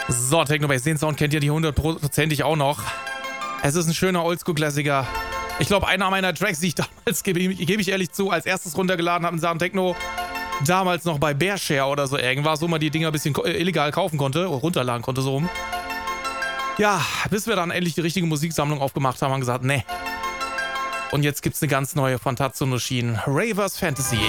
So, Technobase, den Sound kennt ihr die 100%ig auch noch. Es ist ein schöner Oldschool-Klassiker. Ich glaube, einer meiner Tracks, die ich damals, gebe ich ehrlich zu, als erstes runtergeladen habe in Sachen Techno, damals noch bei Bearshare oder so irgendwas, wo man die Dinger ein bisschen illegal kaufen konnte, oder runterladen konnte, so rum. Ja, bis wir dann endlich die richtige Musiksammlung aufgemacht haben, haben gesagt, ne. Und jetzt gibt's eine ganz neue von Tatsuno Shin, Ravers Fantasy.